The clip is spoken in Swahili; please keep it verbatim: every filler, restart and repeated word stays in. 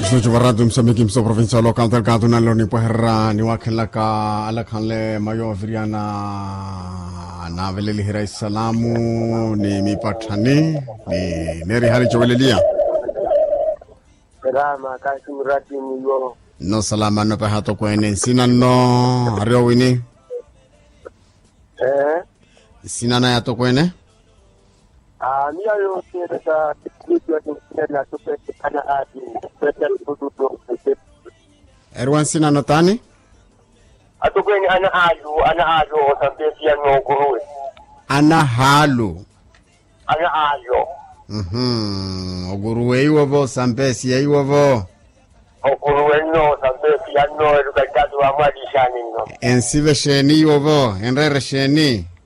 Socho barrado msamiki mso provincia local del gato na loni poherra ni wakela ka alakanle mayo viriana na veleli hirai salamu ni mipatani ni neri hari chowelelia Salama kasi mrati niyo no salama no pahato kwene sina no ario wini eh sina ya to kwene ah mia yo sasa kitu ya tena tupete kana ati pete kududo erwan sina no tani ato kwene ana alu ana alu sambesi ya no guru ana halu ana alu mhm oguruwe iwovo sambesi ya iwovo okuruwe no sambesi ya no edukatatu amali shani no ensive sheni iwovo enrere sheni